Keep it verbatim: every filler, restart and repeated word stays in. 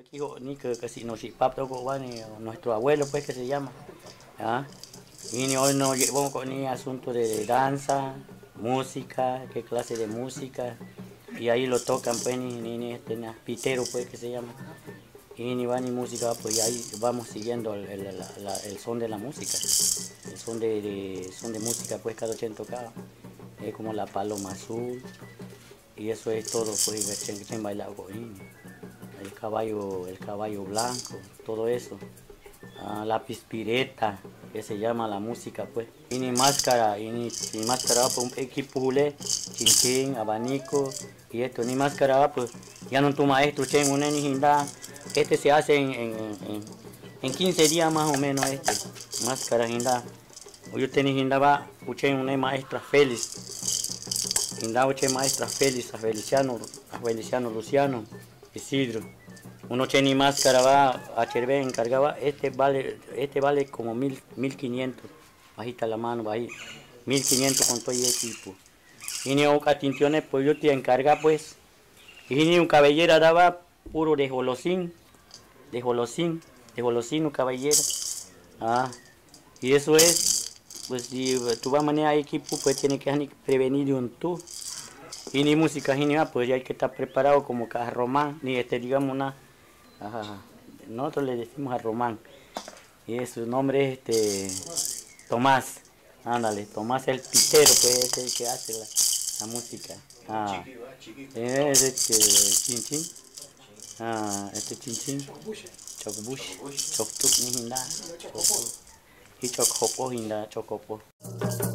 aquí ni que si no si papá nuestro abuelo pues que se llama. ¿Ah? Y hoy nos llevamos con el asunto de, de danza, música, qué clase de música. Y ahí lo tocan pues ni, ni, ni este ni, pitero pues que se llama. Y ni va ni música, pues ahí vamos siguiendo el, el, la, la, el son de la música. El son de, de, son de música pues cada quien tocaba. Es como la paloma azul. Y eso es todo pues que chen bailado con el caballo, el caballo blanco, todo eso. Ah, la pispireta, que se llama la música pues. Y ni máscara, y ni, ni máscara por un equipo julé, chinchín, abanico, y esto, ni máscara pues, ya no tu maestro, chen, un ni hinda. Este se hace en, en, en, en quince días más o menos este, máscara hinda. Yo tenía hinda va, uchen una maestra Félix, hinda uchen maestra Félix, a Feliciano, a Feliciano Luciano, Isidro. Uno tiene máscara va a Chervé encargaba, este vale, este vale como mil, mil quinientos, bajita la mano, bajita, mil quinientos con todo el equipo. Y ni un catintiones, pues yo te encarga pues, y ni un cabellera daba puro de jolosín, de jolosín, de jolosín un cabellera. Ah, y eso es, pues si tú vas a manejar equipo, pues tienes que prevenir de un tú. Y ni música, ni nada, pues ya hay que estar preparado como que a Román, ni este, digamos, una. Ajá. Nosotros le decimos a Román y su nombre es este Tomás. Ándale, Tomás el pitero, pues es el que hace la, la música. Ah, es este chinchín. Ah, este chinchín. Chocbush. Choctuc ni hinda. Y chocopo hinda, chocopo.